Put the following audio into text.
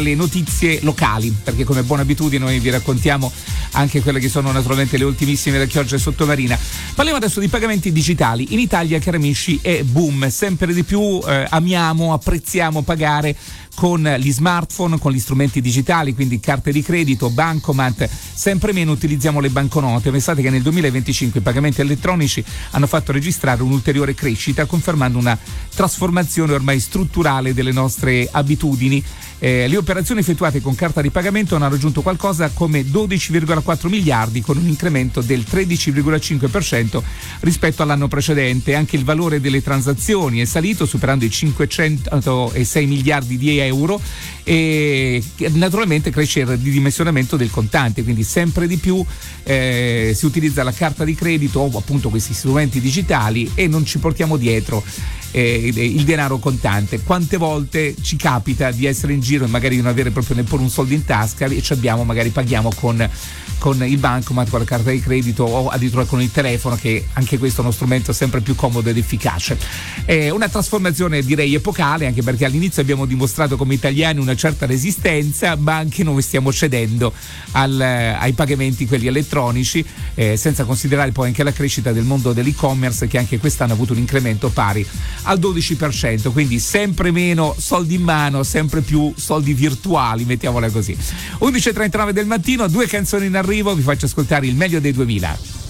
le notizie locali, perché come buona abitudine noi vi raccontiamo anche quelle che sono naturalmente le ultimissime da Chioggia Sottomarina. Parliamo adesso di pagamenti digitali. In Italia, cari amici, è boom, sempre di più apprezziamo pagare con gli smartphone, con gli strumenti digitali, quindi carte di credito, bancomat, sempre meno utilizziamo le banconote. Pensate che nel 2025 i pagamenti elettronici hanno fatto registrare un'ulteriore crescita, confermando una trasformazione ormai strutturale delle nostre abitudini. Le operazioni effettuate con carta di pagamento hanno raggiunto qualcosa come 12,4 miliardi, con un incremento del 13,5% rispetto all'anno precedente. Anche il valore delle transazioni è salito, superando i 506 miliardi di euro, e naturalmente cresce il ridimensionamento del contante, quindi sempre di più si utilizza la carta di credito o appunto questi strumenti digitali e non ci portiamo dietro il denaro contante. Quante volte ci capita di essere in giro e magari non avere proprio neppure un soldo in tasca e ci abbiamo, magari paghiamo con il bancomat, con la carta di credito o addirittura con il telefono, che anche questo è uno strumento sempre più comodo ed efficace. Una trasformazione direi epocale, anche perché all'inizio abbiamo dimostrato come italiani una certa resistenza, ma anche noi stiamo cedendo ai pagamenti quelli elettronici, senza considerare poi anche la crescita del mondo dell'e-commerce, che anche quest'anno ha avuto un incremento pari al 12%, quindi sempre meno soldi in mano, sempre più soldi virtuali, mettiamola così. 11:39 del mattino, 2 canzoni in arrivo, vi faccio ascoltare il meglio dei 2000.